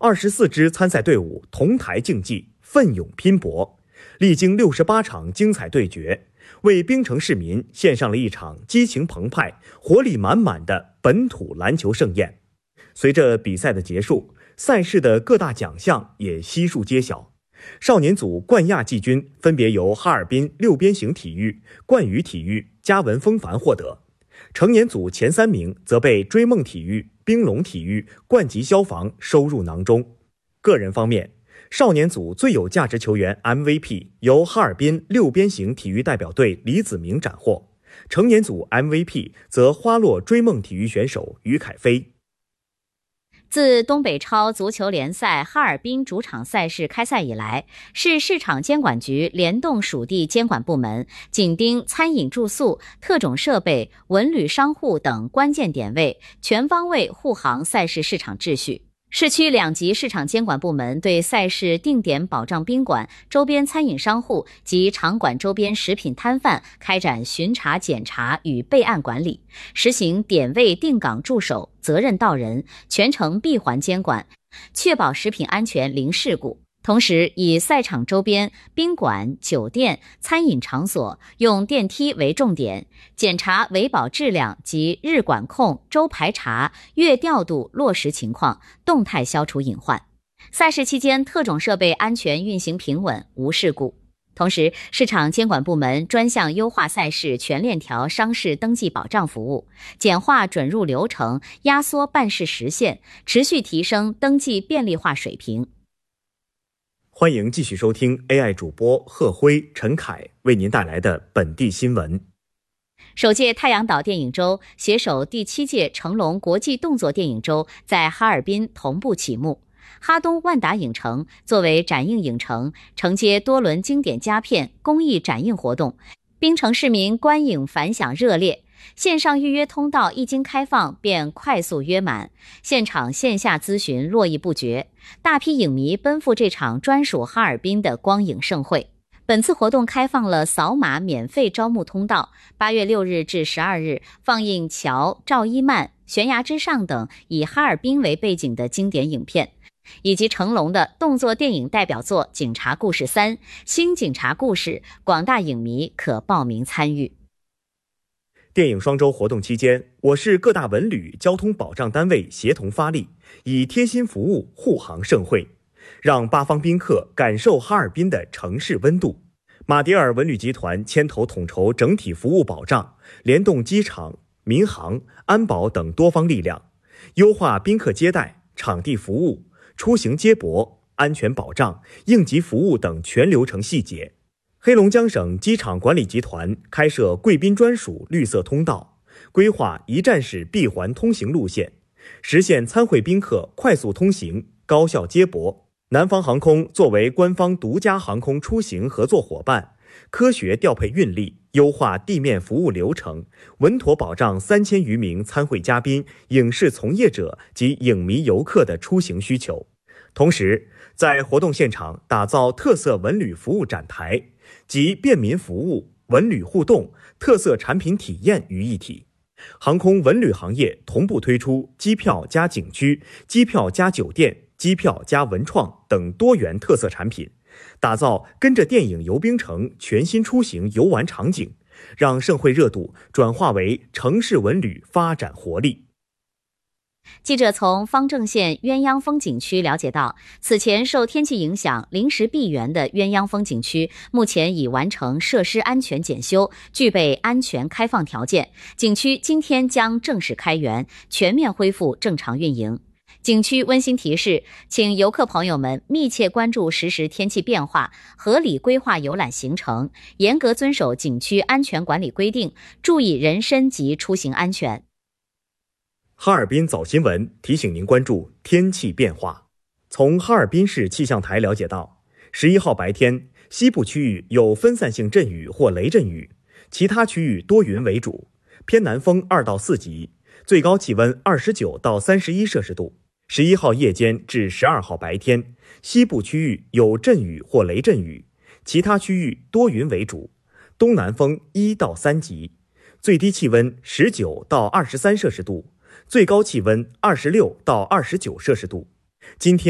24支参赛队伍同台竞技，奋勇拼搏，历经68场精彩对决，为槟城市民献上了一场激情澎湃、活力满满的本土篮球盛宴。随着比赛的结束，赛事的各大奖项也悉数揭晓。少年组冠亚季军分别由哈尔滨六边形体育、冠宇体育、嘉文风帆获得，成年组前3名则被追梦体育、冰龙体育、冠级消防收入囊中。个人方面，少年组最有价值球员 MVP 由哈尔滨六边形体育代表队李子明斩获，成年组 MVP 则花落追梦体育选手于凯飞。 自东北超足球联赛哈尔滨主场赛事开赛以来，市市场监管局联动属地监管部门，紧盯餐饮住宿、特种设备、文旅商户等关键点位，全方位护航赛事市场秩序。市区2级市场监管部门对赛事定点保障宾馆、周边餐饮商户及场馆周边食品摊贩开展巡查检查与备案管理，实行点位定岗驻守、责任到人，全程闭环监管，确保食品安全零事故。同时，以赛场周边宾馆、酒店、餐饮场所用电梯为重点，检查维保质量及日管控、周排查、月调度落实情况，动态消除隐患。赛事期间，特种设备安全运行平稳，无事故。同时，市场监管部门专项优化赛事全链条商事登记保障服务，简化准入流程，压缩办事时限，持续提升登记便利化水平。 欢迎继续收听 AI 主播贺辉、陈凯为您带来的本地新闻。 首届太阳岛电影周携手第7届成龙国际动作电影周在哈尔滨同步启幕。哈东万达影城作为展映影城，承接多轮经典佳片公益展映活动，槟城市民观影反响热烈。线上预约通道一经开放便快速约满，现场线下咨询络绎不绝，大批影迷奔赴这场专属哈尔滨的光影盛会。本次活动开放了扫码免费招募通道，8月6日至12日放映乔、赵一曼、悬崖之上等以哈尔滨为背景的经典影片，以及成龙的动作电影代表作《警察故事3》、新警察故事，广大影迷可报名参与。 电影双周活动期间，我市各大文旅交通保障单位协同发力，以贴心服务护航盛会，让八方宾客感受哈尔滨的城市温度。马迭尔文旅集团牵头统筹整体服务保障，联动机场、民航、安保等多方力量，优化宾客接待、场地服务、出行接驳、安全保障、应急服务等全流程细节。黑龙江省机场管理集团开设贵宾专属绿色通道，规划一站式闭环通行路线，实现参会宾客快速通行、高效接驳。南方航空作为官方独家航空出行合作伙伴，科学调配运力，优化地面服务流程，稳妥保障3000余名参会嘉宾、影视从业者及影迷游客的出行需求。同时，在活动现场打造特色文旅服务展台，集便民服务、文旅互动、特色产品体验于一体。航空文旅行业同步推出机票加景区、机票加酒店、机票加文创等多元特色产品，打造跟着电影游槟城全新出行游玩场景，让盛会热度转化为城市文旅发展活力。 记者从方正县鸳鸯峰景区了解到，此前受天气影响临时闭园的鸳鸯峰景区目前已完成设施安全检修，具备安全开放条件，景区今天将正式开园，全面恢复正常运营。景区温馨提示，请游客朋友们密切关注实时天气变化，合理规划游览行程，严格遵守景区安全管理规定，注意人身及出行安全。 哈尔滨早新闻提醒您关注天气变化。从哈尔滨市气象台了解到，11号白天，西部区域有分散性阵雨或雷阵雨，其他区域多云为主，偏南风2到4级，最高气温29到31摄氏度。11号夜间至12号白天，西部区域有阵雨或雷阵雨，其他区域多云为主，东南风1到3级，最低气温19到23摄氏度，最高气温26到29摄氏度。今天